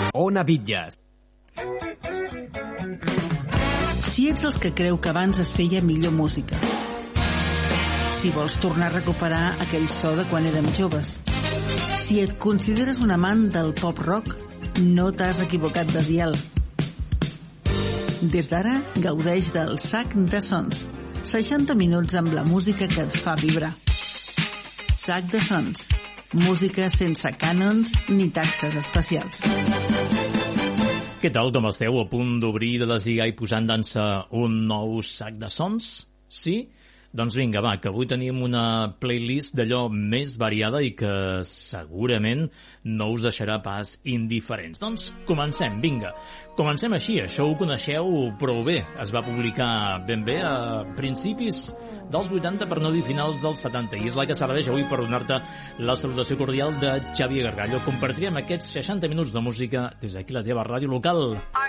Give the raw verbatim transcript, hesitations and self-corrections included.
Ona Bitlles. Si ets els que creu que abans es feia millor música, si vols tornar a recuperar aquell so de quan érem joves, si et consideres un amant del pop-rock, no t'has equivocat de dial. Des d'ara, gaudeix del Sac de Sons. seixanta minuts amb la música que et fa vibrar. Sac de Sons. Música sense cànons ni taxes especials. Què tal, com esteu? A punt d'obrir, de deslligar i posar en dansa un nou Sac de Sons? Sí? Doncs vinga, va, que avui tenim una playlist d'allò més variada i que segurament no us deixarà pas indiferents. Doncs comencem, vinga. Comencem així, això ho coneixeu prou bé. Es va publicar ben bé a principis dels vuitanta, per no dir finals dels setanta, i és la que serveix avui per donar-te la salutació cordial de Xavier Gargallo. Compartirem aquests seixanta minuts de música des d'aquí la teva ràdio local.